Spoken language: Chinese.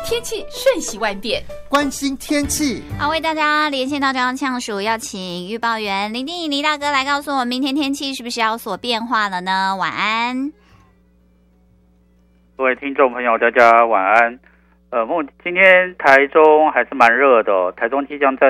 天气瞬息万变， 关心天气。 好，为大家连线到中央气象署，要请预报员林定颖林大哥来告诉我们，明天天气是不是有所变化了呢？晚安， 各位听众朋友，大家晚安。今天台中还是蛮热的哦，台中气象站